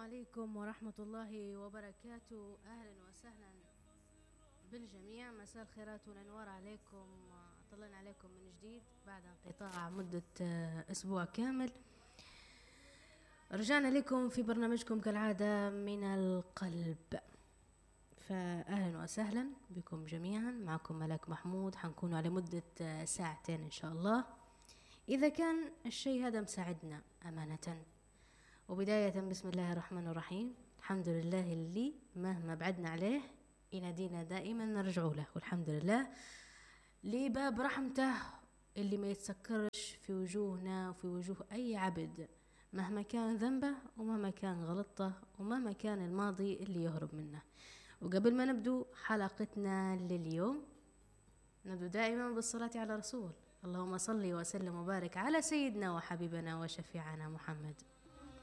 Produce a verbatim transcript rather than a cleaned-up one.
عليكم ورحمة الله وبركاته. أهلا وسهلا بالجميع، مساء الخيرات والأنوار عليكم. طلعنا عليكم من جديد بعد انقطاع مدة أسبوع كامل. رجعنا لكم في برنامجكم كالعادة من القلب، فأهلا وسهلا بكم جميعا. معكم ملاك محمود، حنكون على مدة ساعتين إن شاء الله إذا كان الشيء هذا مساعدنا أمانة. وبداية بسم الله الرحمن الرحيم، الحمد لله اللي مهما بعدنا عليه ينادينا دائما نرجع له، والحمد لله لباب رحمته اللي ما يتسكرش في وجوهنا وفي وجوه أي عبد مهما كان ذنبه ومهما كان غلطه ومهما كان الماضي اللي يهرب منه. وقبل ما نبدو حلقتنا لليوم نبدو دائما بالصلاة على رسول اللهم صل وسلم وبارك على سيدنا وحبيبنا وشفيعنا محمد